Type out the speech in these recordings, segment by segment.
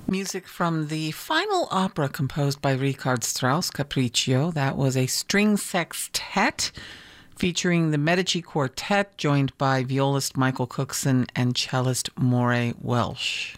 Music from the final opera composed by Richard Strauss, Capriccio. That was a string sextet featuring the Medici Quartet, joined by violist Michael Cookson and cellist Moray Welsh.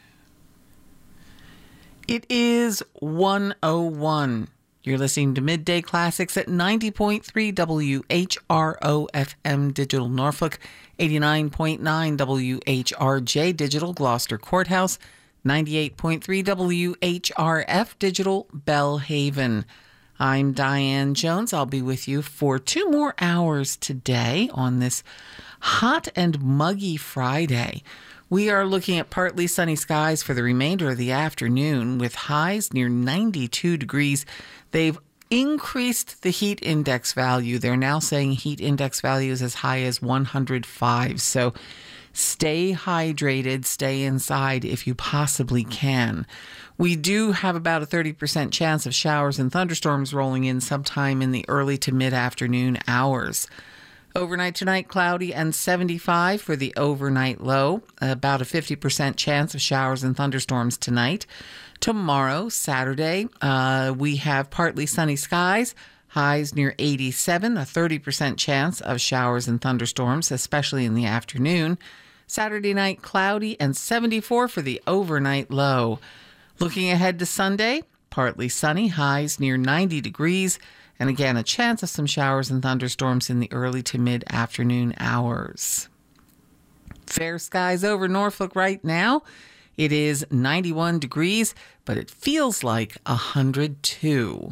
It is 1:01. You're listening to Midday Classics at 90.3 WHRO FM Digital Norfolk, 89.9 WHRJ Digital Gloucester Courthouse, 98.3 WHRF Digital Bellhaven. I'm Diane Jones. I'll be with you for 2 more hours today on this hot and muggy Friday. We are looking at partly sunny skies for the remainder of the afternoon with highs near 92 degrees. They've increased the heat index value. They're now saying heat index values as high as 105. So stay hydrated, stay inside if you possibly can. We do have about a 30% chance of showers and thunderstorms rolling in sometime in the early to mid-afternoon hours. Overnight tonight, cloudy and 75 for the overnight low. About a 50% chance of showers and thunderstorms tonight. Tomorrow, Saturday, we have partly sunny skies. Highs near 87, a 30% chance of showers and thunderstorms, especially in the afternoon. Saturday night, cloudy and 74 for the overnight low. Looking ahead to Sunday, partly sunny, highs near 90 degrees. And again, a chance of some showers and thunderstorms in the early to mid-afternoon hours. Fair skies over Norfolk right now. It is 91 degrees, but it feels like 102.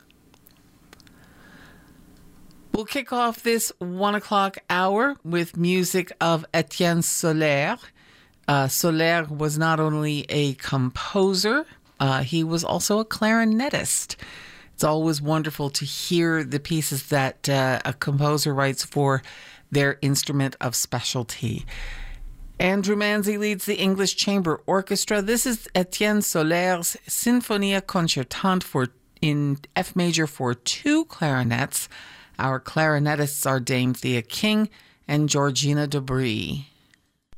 We'll kick off this 1 o'clock hour with music of Etienne Soler. Soler was not only a composer, he was also a clarinetist. It's always wonderful to hear the pieces that a composer writes for their instrument of specialty. Andrew Manzi leads the English Chamber Orchestra. This is Etienne Soler's Sinfonia Concertante in F major for 2 clarinets. Our clarinetists are Dame Thea King and Georgina Debris.